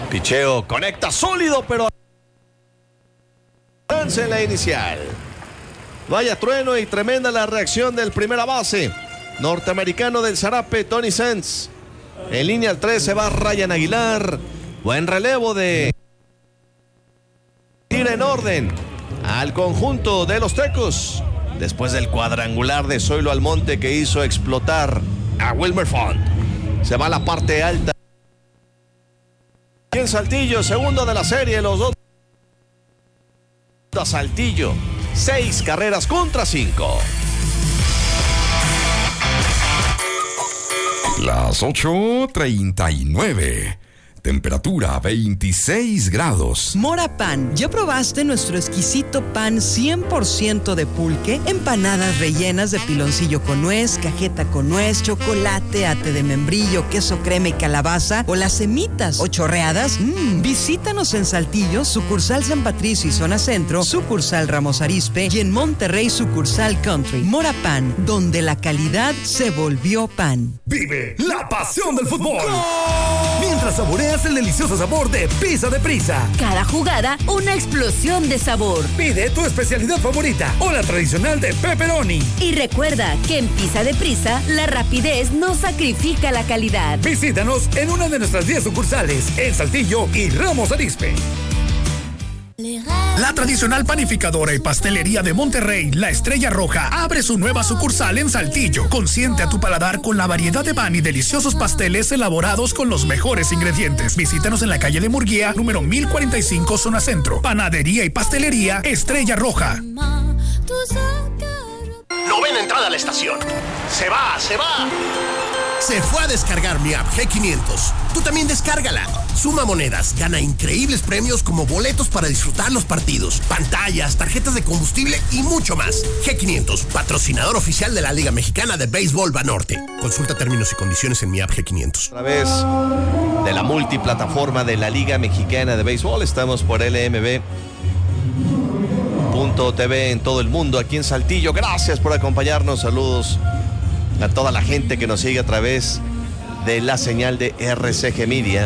Picheo conecta sólido, pero lance en la inicial. Vaya trueno y tremenda la reacción del primera base norteamericano del Zarape, Tony Sands. En línea al 3 se va Ryan Aguilar. Buen relevo de ir en orden al conjunto de los Tecos después del cuadrangular de Zoilo Almonte que hizo explotar a Wilmer Font. Se va a la parte alta. Y en Saltillo, segundo de la serie, los dos a Saltillo, 6 carreras contra 5. Las 8:39. Temperatura 26 grados. Mora Pan, ¿ya probaste nuestro exquisito pan 100% de pulque? Empanadas rellenas de piloncillo con nuez, cajeta con nuez, chocolate, ate de membrillo, queso crema y calabaza, o las semitas o chorreadas. Visítanos en Saltillo, sucursal San Patricio y zona centro, sucursal Ramos Arizpe, y en Monterrey, sucursal Country. Mora Pan, donde la calidad se volvió pan. Vive la pasión del fútbol mientras saboreas el delicioso sabor de Pizza de Prisa. Cada jugada, una explosión de sabor. Pide tu especialidad favorita o la tradicional de pepperoni. Y recuerda que en Pizza de Prisa, la rapidez no sacrifica la calidad. Visítanos en una de nuestras 10 sucursales en Saltillo y Ramos Arizpe. La tradicional panificadora y pastelería de Monterrey, La Estrella Roja, abre su nueva sucursal en Saltillo. Consiente a tu paladar con la variedad de pan y deliciosos pasteles elaborados con los mejores ingredientes. Visítanos en la calle de Murguía, número 1045, zona centro. Panadería y pastelería Estrella Roja. Novena entrada a la estación. Se va. Se fue a descargar mi app G500. Tú también descárgala. Suma monedas, gana increíbles premios como boletos para disfrutar los partidos, pantallas, tarjetas de combustible y mucho más. G500, patrocinador oficial de la Liga Mexicana de Béisbol Banorte. Consulta términos y condiciones en mi app G500. A través de la multiplataforma de la Liga Mexicana de Béisbol, estamos por LMB.tv en todo el mundo, aquí en Saltillo. Gracias por acompañarnos. Saludos a toda la gente que nos sigue a través de la señal de RCG Media.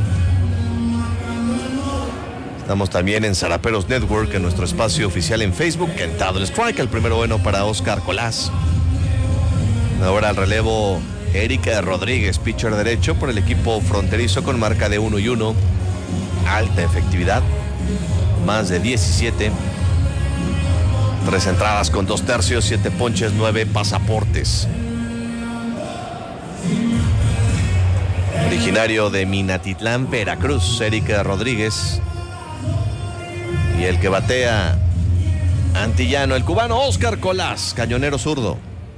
Estamos también en Zaraperos Network, en nuestro espacio oficial en Facebook. Cantado el strike, el primero bueno para Oscar Colás. Ahora al relevo, Erika Rodríguez, pitcher derecho por el equipo fronterizo con marca de 1-1. Alta efectividad, más de 17. 3 entradas con 2 tercios, 7 ponches, 9 pasaportes. Originario de Minatitlán, Veracruz, Erika Rodríguez. Y el que batea, antillano, el cubano Oscar Colás, cañonero zurdo.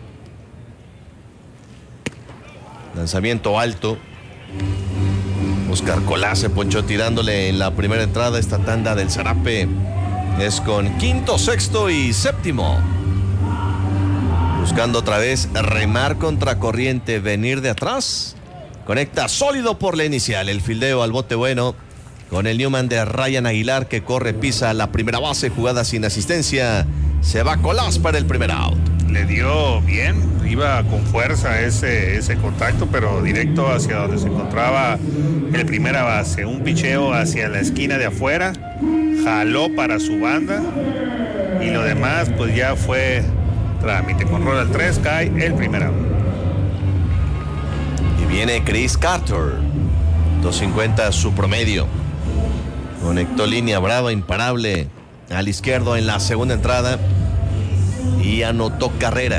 Lanzamiento alto. Oscar Colás se ponchó tirándole en la primera entrada. Esta tanda del Zarape es con quinto, sexto y séptimo. Buscando otra vez remar contra corriente, venir de atrás. Conecta sólido por la inicial. El fildeo al bote bueno con el Newman de Ryan Aguilar que corre, pisa la primera base, jugada sin asistencia. Se va Colás para el primer out. Le dio bien, iba con fuerza ese contacto, pero directo hacia donde se encontraba el primera base. Un picheo hacia la esquina de afuera, jaló para su banda y lo demás pues ya fue trámite. Con rola al 3 cae el primer out. Y viene Chris Carter, 250 su promedio. Conectó línea brava, imparable al izquierdo en la segunda entrada y anotó carrera.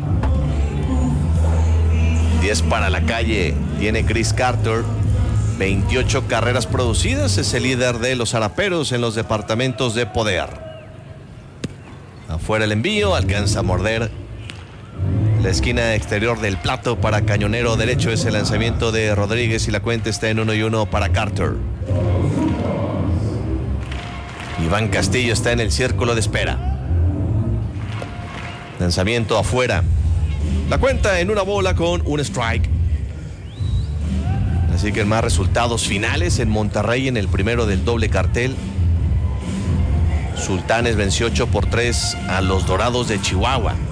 10 para la calle tiene Chris Carter, 28 carreras producidas, es el líder de los zaraperos en los departamentos de poder. Afuera el envío, alcanza a morder la esquina exterior del plato para cañonero derecho. Es el lanzamiento de Rodríguez y la cuenta está en 1-1 para Carter. Iván Castillo está en el círculo de espera. Lanzamiento afuera. La cuenta en una bola con un strike. Así que más resultados finales en Monterrey en el primero del doble cartel. Sultanes venció 8-3 a los Dorados de Chihuahua.